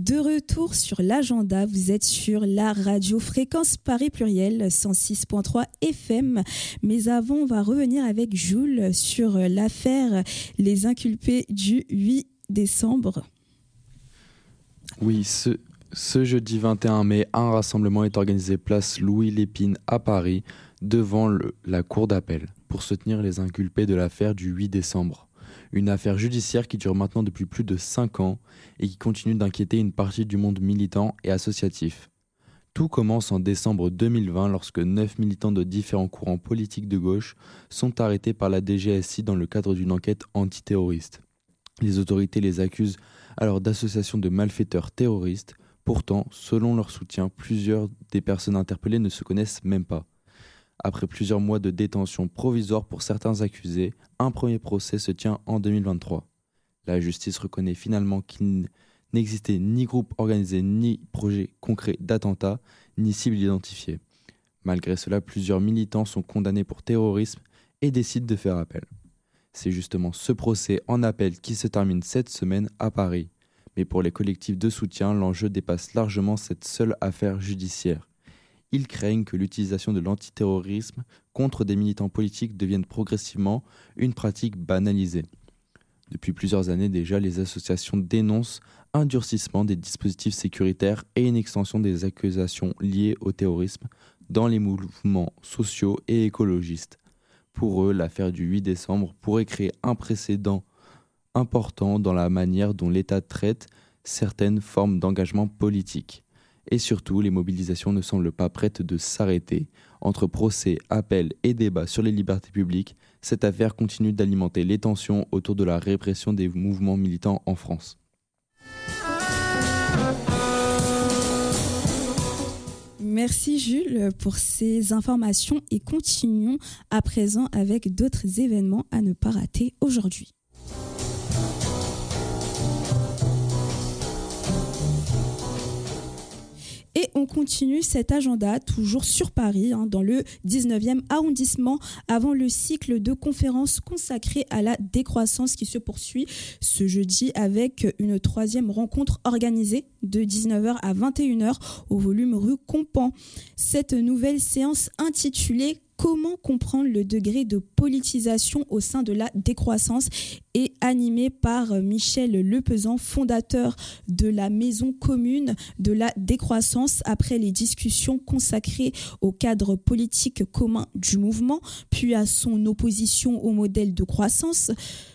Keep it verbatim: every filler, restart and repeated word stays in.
De retour sur l'agenda, vous êtes sur la radio Fréquence Paris Pluriel cent six virgule trois F M. Mais avant, on va revenir avec Jules sur l'affaire Les Inculpés du huit décembre. Oui, ce, ce jeudi vingt et un mai, un rassemblement est organisé place Louis Lépine à Paris, devant le, la cour d'appel, pour soutenir les inculpés de l'affaire du huit décembre. Une affaire judiciaire qui dure maintenant depuis plus de cinq ans et qui continue d'inquiéter une partie du monde militant et associatif. Tout commence en décembre deux mille vingt lorsque neuf militants de différents courants politiques de gauche sont arrêtés par la D G S I dans le cadre d'une enquête antiterroriste. Les autorités les accusent alors d'association de malfaiteurs terroristes. Pourtant, selon leur soutien, plusieurs des personnes interpellées ne se connaissent même pas. Après plusieurs mois de détention provisoire pour certains accusés, un premier procès se tient en deux mille vingt-trois. La justice reconnaît finalement qu'il n'existait ni groupe organisé, ni projet concret d'attentat, ni cible identifiée. Malgré cela, plusieurs militants sont condamnés pour terrorisme et décident de faire appel. C'est justement ce procès en appel qui se termine cette semaine à Paris. Mais pour les collectifs de soutien, l'enjeu dépasse largement cette seule affaire judiciaire. Ils craignent que l'utilisation de l'antiterrorisme contre des militants politiques devienne progressivement une pratique banalisée. Depuis plusieurs années déjà, les associations dénoncent un durcissement des dispositifs sécuritaires et une extension des accusations liées au terrorisme dans les mouvements sociaux et écologistes. Pour eux, l'affaire du huit décembre pourrait créer un précédent important dans la manière dont l'État traite certaines formes d'engagement politique. Et surtout, les mobilisations ne semblent pas prêtes de s'arrêter. Entre procès, appels et débats sur les libertés publiques, cette affaire continue d'alimenter les tensions autour de la répression des mouvements militants en France. Merci Jules pour ces informations et continuons à présent avec d'autres événements à ne pas rater aujourd'hui. Et on continue cet agenda toujours sur Paris, hein, dans le dix-neuvième arrondissement, avant le cycle de conférences consacré à la décroissance qui se poursuit ce jeudi avec une troisième rencontre organisée de dix-neuf heures à vingt et une heures au volume rue Compan. Cette nouvelle séance intitulée « Comment comprendre le degré de politisation au sein de la décroissance » est animée par Michel Lepezan, fondateur de la Maison commune de la décroissance, après les discussions consacrées au cadre politique commun du mouvement, puis à son opposition au modèle de croissance.